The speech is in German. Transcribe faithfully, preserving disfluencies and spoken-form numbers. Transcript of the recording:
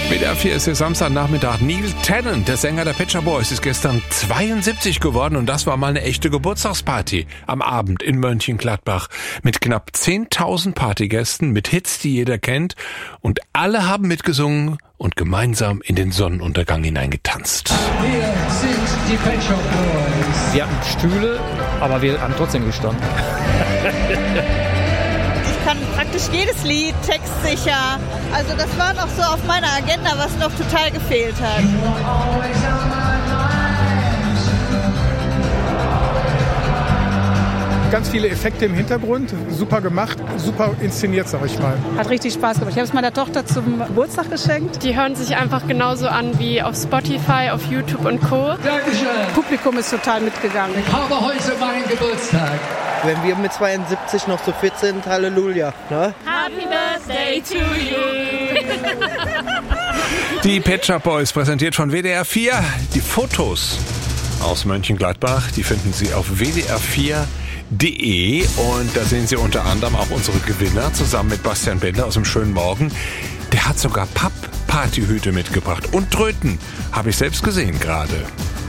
W D R vier ist der Samstagnachmittag. Neil Tennant, der Sänger der Pet Shop Boys, ist gestern zweiundsiebzig geworden und das war mal eine echte Geburtstagsparty am Abend in Mönchengladbach mit knapp zehntausend Partygästen, mit Hits, die jeder kennt, und alle haben mitgesungen und gemeinsam in den Sonnenuntergang hineingetanzt. Wir sind die Pet Shop Boys. Wir hatten Stühle, aber wir haben trotzdem gestanden. Ich kann praktisch jedes Lied, textsicher. Also das war noch so auf meiner Agenda, was noch total gefehlt hat. Ganz viele Effekte im Hintergrund, super gemacht, super inszeniert, sag ich mal. Hat richtig Spaß gemacht. Ich habe es meiner Tochter zum Geburtstag geschenkt. Die hören sich einfach genauso an wie auf Spotify, auf YouTube und Co. Dankeschön. Das Publikum ist total mitgegangen. Ich habe heute meinen Geburtstag. Wenn wir mit zweiundsiebzig noch so fit sind, Halleluja. Ne? Happy Birthday to you. Die Pet Shop Boys, präsentiert von W D R vier. Die Fotos aus Mönchengladbach, die finden Sie auf w d r vier punkt de und da sehen Sie unter anderem auch unsere Gewinner zusammen mit Bastian Bender aus dem Schönen Morgen. Der hat sogar Papp-Partyhüte mitgebracht und Tröten, habe ich selbst gesehen gerade.